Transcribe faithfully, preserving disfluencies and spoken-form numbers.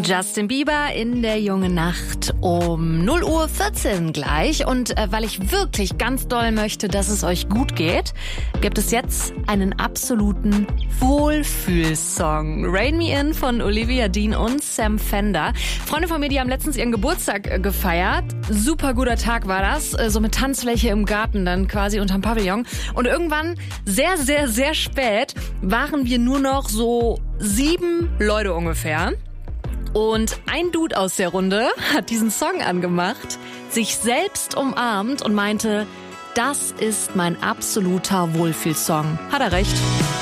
Justin Bieber in der jungen Nacht um null Uhr vierzehn gleich. Und äh, weil ich wirklich ganz doll möchte, dass es euch gut geht, gibt es jetzt einen absoluten Wohlfühlsong. Rain Me In von Olivia Dean und Sam Fender. Freunde von mir, die haben letztens ihren Geburtstag äh, gefeiert. Super guter Tag war das. Äh, so mit Tanzfläche im Garten dann quasi unterm Pavillon. Und irgendwann, sehr, sehr, sehr spät, waren wir nur noch so sieben Leute ungefähr. Und ein Dude aus der Runde hat diesen Song angemacht, sich selbst umarmt und meinte, das ist mein absoluter Wohlfühlsong. Hat er recht.